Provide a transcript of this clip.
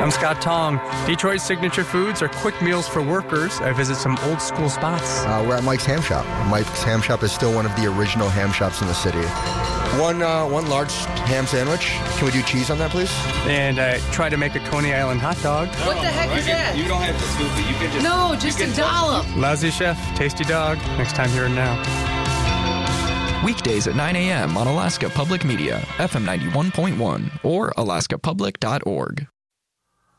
I'm Scott Tong. Detroit's signature foods are quick meals for workers. I visit some old school spots. We're at Mike's Ham Shop. Mike's Ham Shop is still one of the original ham shops in the city. One large ham sandwich. Can we do cheese on that, please? And I try to make a Coney Island hot dog. What the heck is that? You don't have to scoop it. You can just... No, just a dollop. Lousy chef, tasty dog. Next time here and now. Weekdays at 9 a.m. on Alaska Public Media, FM 91.1 or alaskapublic.org.